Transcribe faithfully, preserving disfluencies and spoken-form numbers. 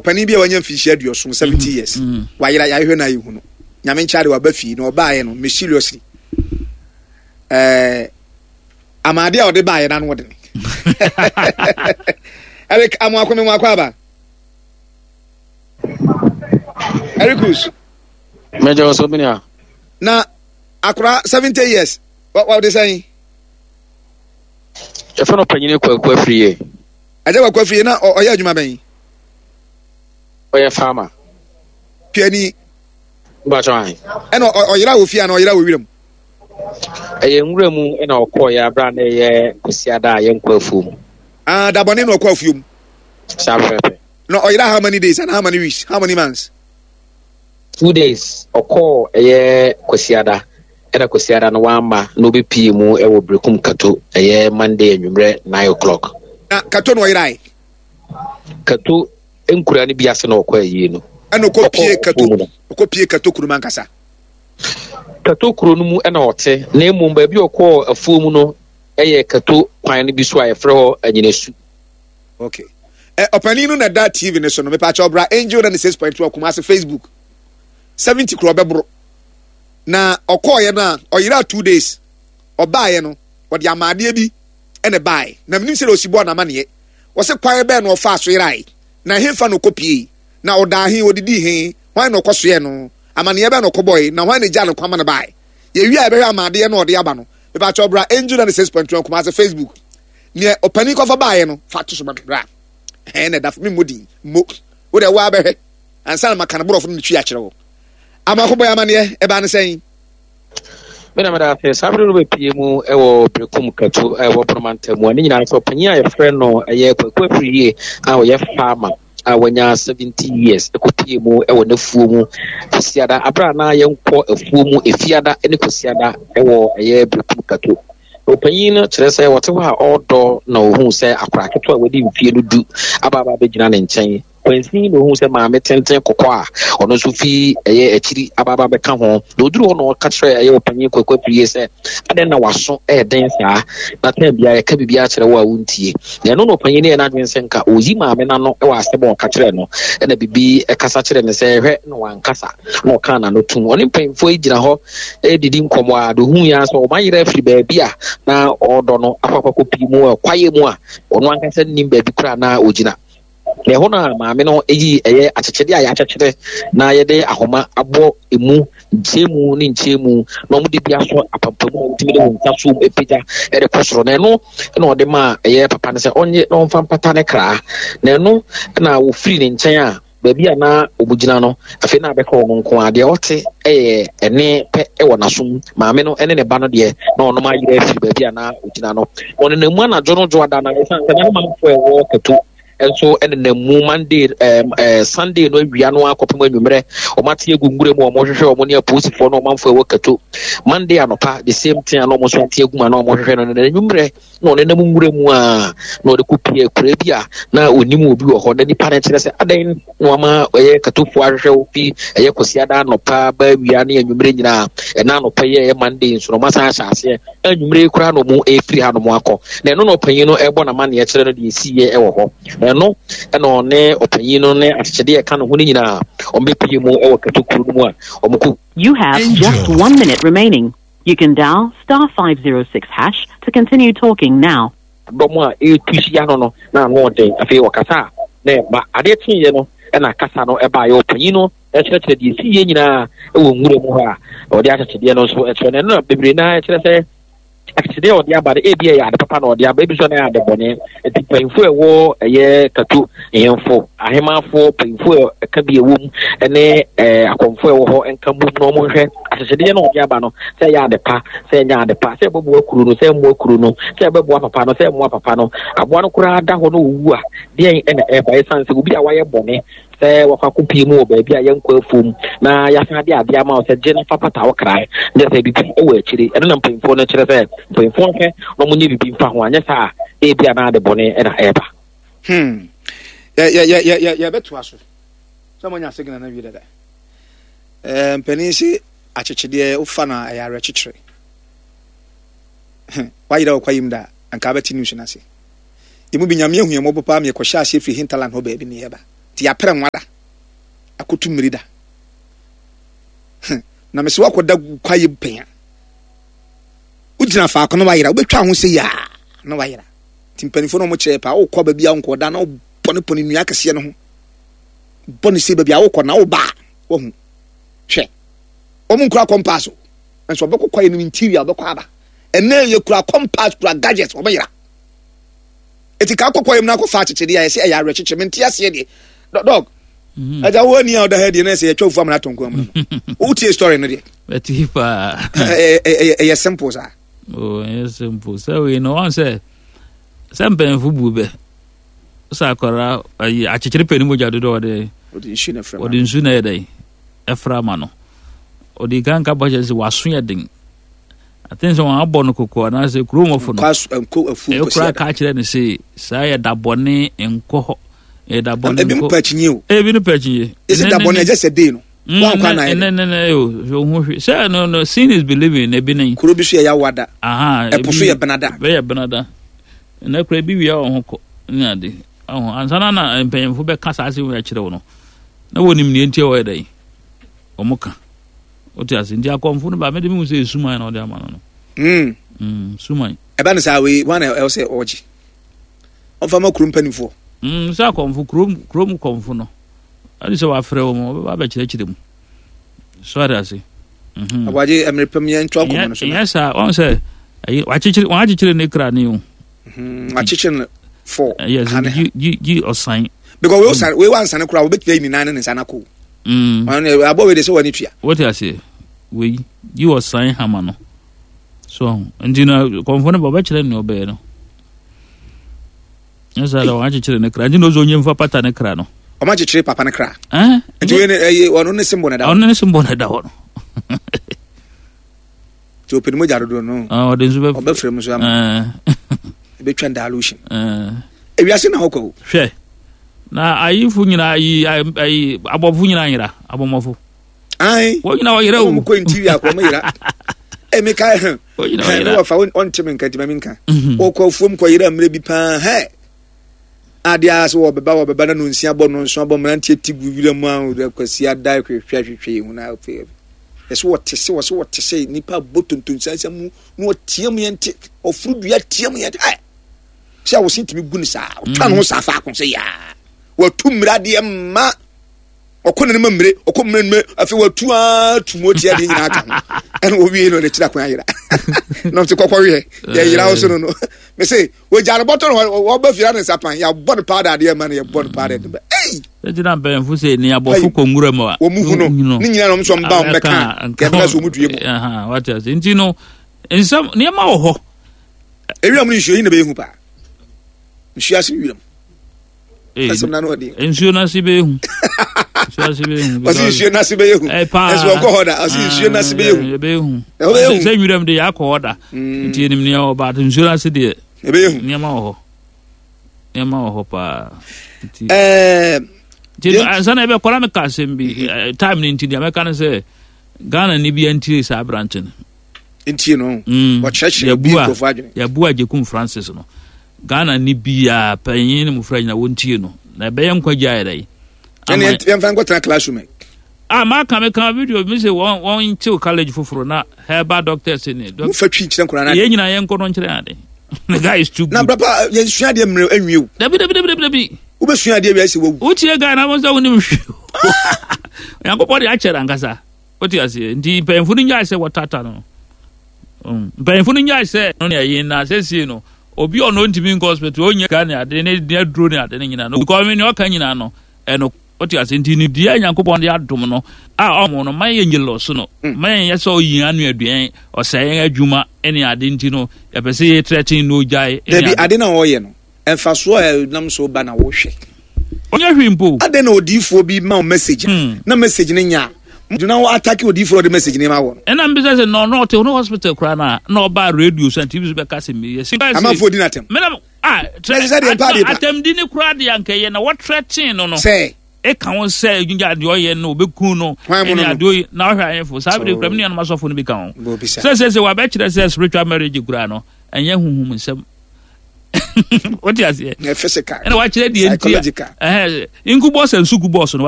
opani bi a wanya mfihia aduoso seventy years wa yira ya hwe na yehu no nyame nchaade wa ba fi no obaaye no me seriously eh amade a ode baaye na no wode Eric amwako me mwako aba Ericus Major Osobnia na akura seventy years what what they saying e fa no panyine kwa kwa free aje kwa kwa free na oya adwuma ban oya farmer piani ba twan e no oyira wo fia na oyira wo wiram eye nwuramu e na okoya bra na ye kusiada ye nkwafu ah dabone no kwafu mu sabepe no oyira how many days and how many weeks how many months two days oko eye kusiada era kusiada no wama no be pie mu e wo brekum kato eye Monday anwumre nine o'clock na kato no oyira kato enkura ni biase na okwa yi no ana okopie kato okopie kato kuruma nkasa kato kuro no mu e na ote na emu ba bi okọ afuo mu no eye kato kwan ni bi so ayefre ho anyinesu okay eh opani no na da T V ne so no me pa cha obra Angel na six point two kuma se Facebook seventy kro bebro na okoye na oyira two days obaaye no odi amade bi ene bae na minim se osibo na mane wo se kwan be no ofa so yirai na hefa no kopie na oda he odidi he wan no koso ye no amane be no koboy na wan ne ja no kwama na bae ye wi a be amade no odi aba no me ba cha obra Angel na six point two kuma se Facebook ne opani ko fa bae no fa to so bra he na da me modi mo wo de wa be he ansa na makana borofo no twi a kire wo amakoboy amane e ba ne sen Mena mada fe sabre no be pie mu e wo brekum kato e wo promantamu ani nyina so panya ye frɛ no ye kwakwa friye a wo ye farmer a wanya seventy years e ko pie mu e wo nafuo mu kosiada abra na ye nkɔ afuo mu efiada ne kosiada e wo ye brekum kato opanyin no kyerɛ sɛ wɔte hɔ a ɔdɔ na ohun sɛ akora keto a wɔde mfie no du ababa begyina ne nkyɛn kwansin no ohun sɛ maame tenten kokɔ a ɔno nso fi ɛyɛ akyiri ababa bɛka ho na oduru hɔ na ɔka kyerɛ ɛyɛ opanyin kwakwa prie sɛ adan na waso ɛɛden saa na tan bia yɛka bibia kyerɛ wo a wontie na ɛno no opanyin no yɛ n'adwen sɛ nka oyi maame na no ɛwɔ asɛm a ɔka kyerɛ no ɛna bibi ɛkasa kyerɛ ne sɛ hwɛ na wankasa na ɔka na no tum ɔne mpanyinfoɔ yi gyina hɔ ɛdidi nkɔmmɔ a de hu ya sɛ ɔma yerɛ afiri baabi a na ɔdɔ no apapakɔ pii mu a kwaye mu a ɔno ankasa nim baabi kora na ogyina na ɛhɔ no maame no eyi ɛyɛ akyekyɛde a yɛakyekyere na yɛde ahoma abɔ emu nkyɛmu ne nkyɛmu na ɔmo de bi aso apampamu a wotumi de wɔn nsa so epagya ɛde kɔ soro na ɛno ɛna ɔde ma ɛyɛ papa no sɛ ɔnye na ɔmfa mpata ne kraa na ɛno ɛna wofiri ne nkyɛn a baabi a na obugyina no afei na abɛka wɔn nko adeɛ ɔte ɛyɛ ɛne pɛ ɛwɔ n'asom maame no ɛne ne ba no deɛ na ɔnom ayerɛ afiri baabi a na ogyina no ɔne ne mu anadwo no dwo ada na ɛsan sɛ ne manfo ɛwɔ kato enso ene na mu Monday um uh, Sunday no awia no akopem anwumre o mate agungure mu o mo hwehwe o mo ne aposifo no o manfo e wakato Monday anopa the same thing no mo so ate aguma no mo hwehwe no na anwumre no ne na mu ngure mu a no de kopie kura bia na onim obi wo ho na nipa na kire se adan no ma eye katofo ahwehwe opi eye kosiada anopa ba awia ne anwumre nyina e na anopa ye Monday nso no masa ahyase anwumre kura no mu e free ha no mo akọ na no no panyin no e bo na ma ne kire no de siye e wo ho no eno ne opanyin no ne akyede e ka no ho ni nyina ombepie mu e wakatokuru mu a omko. You have just one minute remaining. You can dial star five zero six hash to continue talking now. Domo a e tusia no no na no den afi wakasa na ba ade tinye no e na kasa no e ba ye opanyin no e kyerɛkyerɛ de siye nyina e wo nwure mu ha o de akyede no so e kyerɛ no bebre na e kyerɛ sɛ actually o dia ba e bia ya de papa no dia ba bi so na ya de bone e ti panfo e wo eye kato ehemfo ahemafo panfo e ka bi ewom ene eh akonfo e wo ho enka mu no mo hwe actually no dia ba no se ya de pa se nya de pa se bobo akuru no se mo akuru no se bebo papa no se mo papa no aboa no kura da ho no wu a dia ene e ba esan se obi a waye bone se wakwa kupi mu ba bia yenkwa afum na ya fa de ade ama o se je na papa ta wo krai ne se bi e wo akiri ene na panfo no kire se panfo hwe no mo nyi bibi mfa ho anya sa e bia na de bone e na eba hmm ya ya ya ya ya beto aso so mo nya signal na wi dada eh mpanisi akyekede ufa na ya rekyekere why da kwayim da anka beti news na se imu binyame hu yemo bopa me kwahya ase fi hinterland ho ba bi ne yeba ti apere nwada akotu mmirida na mese wakoda kwaye penya ugina fa akono wayira obetwa ho se ya na wayira timpanifo no mo kire pa wo kwa ba bia nko da na wo pone pone nua kase no ho bone se ba bia wo kwa na wo ba wo hu hwe omun kura compass enso obekọ kwaye no interior obekọ aba ene ye kura compass kura gadgets obayira etika akokọ yem na akọ fa chichiri ya se ya re chichi menti ase de dog aja wo ni oda head na se ya twofu amna tonko amna o tie story no de etipa eh eh eh simple sa oh yes simple so we know one say sempen fubu be sa akora ayi achichiri pani mo jado do de odi nsu na fra odi nsu na yedai efra ma no odi kan ka baje se waso yedin attention wa abo no kokko na se kromofo no kwaso enko afu ko sia ka kire ne se sa ya dabone enko e dabone enko e bi no pachinye o e bi no pachinye ese dabone je se dey no wa kwa na ne ne ne yo so hu hwe say no no sin is believing e bi nen kuro bi so ya wada aha e po so ya benada be ya benada na kura bi wi ya ho ko ni ade aho ansana na mpanyemfo be kasa ase wo ya kire wo no na wonim ne ntie wo yedai omuka oti ase ndi akomfo no ba me de mi se suman na ode amano no mm mm suman e ba ne sa we one e say oji on fa ma krum panifo mm sa akomfo krum krum komfo no ali se wa frɛ wo mo ba ba kire kire mu so ada ase mhm abaje emrepam ye ntwa komo no so yes sir on say ayi wa kire wa kire ne kra ne o mhm wa kire for yes you you you osan because we osan we wan san kra we betwe ni nan ne san akọ mm on abo we de so wani tua what I say we you osan hama no so ndina komfo ne ba kire ne obe no yes ala wa kire ne kra ndina zo nyemfa pata ne kra no o ma kire papa ne kra eh nti we ne wono ne simbo ne da wono ne simbo ne da wono to pe mo jaro do no ah o de zo be o be frem so am eh be twa dilution eh e wi ase na hokọ hwe na ayifu nyina ayi ayi abofu nyina nyira abomofo ai wo nyina wo yira o mo ko interior ko mo yira e me kai wo nyina wo yira wo fa on timen ka timen ka o ko fuom ko yira mre bi pa he adia so wo beba wo beba na no nsia bo no nso bo mrantie tigu wira mu an kwasi adai hwehwe hwehwe hu na fe eso wo tese wo so wo tese nipa botontun sansa mu no tiam yente ofurudua tiam yente ai sia wo sintimi gu ni sa twa no sa fa akon se ya watu mrade ma okone ne mamre okomre ne afi watu a tumoti ade nyina aka en owie no le kira kwan ayira no te kokko wie ya yira wo so no me say we jare bottle wo ba fira ne sapan ya bod powder ade ma ne ya bod powder de ei e jina ben fu se ni abofu kongura ma wo mu hu no ni nyina no so mba on beka ke na so mu due mu aha what is nti no ensam ni ma wo ho ewiam ni hwe yi na be hu pa hwe ase wiam eh asem na no odi ensio na sibe hu ensio sibe hu asi ensio na sibe hu eso ko hoda asi ensio na sibe hu be hu se wiram de yakọ hoda nti enim ne o ba ensio na sibe be hu ni ma wo ho ni ma wo ho pa nti eh je sana be kola me ka sembi time ni nti dia me kan se Ghana ni bi anti sa branchen nti no o church ya bua ya bua je kum Francis no Ghana ni bia panyin mu fra nyina wontie no na be yem kwa gya dai ene yem fan go tra classroom ah ma ka me ka video mi se won won chill college foforo na herba doctors ni mu fa twi kire nkora na ye nyina ye nkono nkire ade the guy is too good na brapa ye sua de mre anwiu dabi dabi dabi dabi wo be sua de wi ase wo utie guy na mo se woni mhwe yanko de a chera ngasa oti ase ndi penfu ni nya se watata no um penfu ni nya se no ne ye na se si no obi ono ntimi hospital onye ka ne ade ne de duro ne ade ne nyina no because me ne oka nyina no eno oti ase nti ni dia Nyankopon de adom no a omo no maye nyelo so no maye ye so yin anu aduan o sayen adwuma ene ade nti no ye pese ye threatening no jai debi ade na wo ye no emfa so e nam so ba na wo hwe onye hwimpo ade na odifo bi ma message na message ne nya duna wo attack odifo the message ne ma wo ena mbisa se no no te no hospital kra na na oba radio so T V be ka se me yes ama fo di na tem me na ah atem di ne kra de anka ye na what threatening no no say e kan won say ginja de oye no obekun no ene ado na ohwa yen fo sabe kra me ne ma so fo no bi kan say say say wa be kire say spiritual marriage kra no enye huhum nsem What you say? Physical. And watch the psychological. incubus and succubus.